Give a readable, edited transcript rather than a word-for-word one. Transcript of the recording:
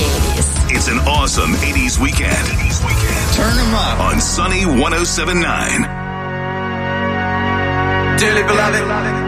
80s. It's an awesome 80s weekend. Turn them up On Sunny 107.9. Dearly beloved,